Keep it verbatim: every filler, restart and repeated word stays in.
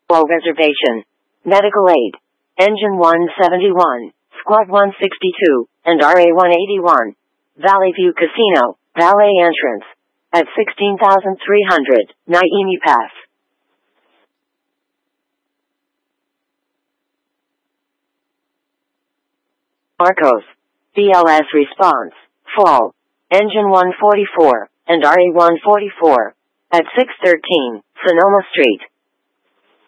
Low reservation. Medical aid. Engine one seventy-one, Squad one sixty-two, and R A one eighty-one. Valley View Casino, valet entrance. At sixteen thousand three hundred, Naimi Pass. Marcos. B L S response. Fall. Engine one forty-four, and R A one forty-four. At six thirteen, Sonoma Street.